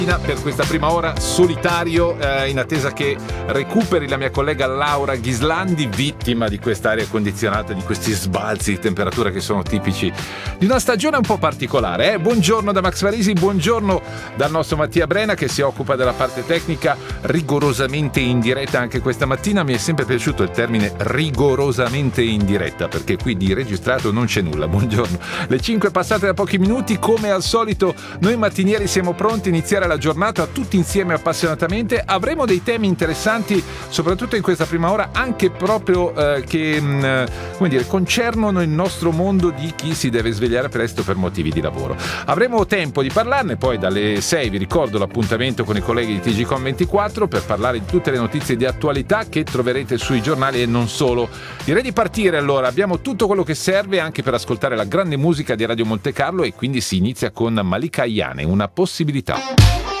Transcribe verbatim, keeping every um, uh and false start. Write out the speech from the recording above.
Per questa prima ora solitario, eh, in attesa che recuperi la mia collega Laura Ghislandi, vittima di quest'aria condizionata, di questi sbalzi di temperatura che sono tipici di una stagione un po' particolare. Eh? Buongiorno da Max Varisi, buongiorno dal nostro Mattia Brena che si occupa della parte tecnica rigorosamente in diretta anche questa mattina. Mi è sempre piaciuto il termine rigorosamente in diretta perché qui di registrato non c'è nulla. Buongiorno. Le cinque passate da pochi minuti, come al solito noi mattinieri siamo pronti a iniziare la giornata tutti insieme appassionatamente. Avremo dei temi interessanti soprattutto in questa prima ora, anche proprio eh, che mh, come dire, concernono il nostro mondo di chi si deve svegliare presto per motivi di lavoro. Avremo tempo di parlarne, poi dalle sei vi ricordo l'appuntamento con i colleghi di T G Com ventiquattro per parlare di tutte le notizie di attualità che troverete sui giornali e non solo. Direi di partire allora, abbiamo tutto quello che serve anche per ascoltare la grande musica di Radio Monte Carlo e quindi si inizia con Malika Ayane, Una possibilità.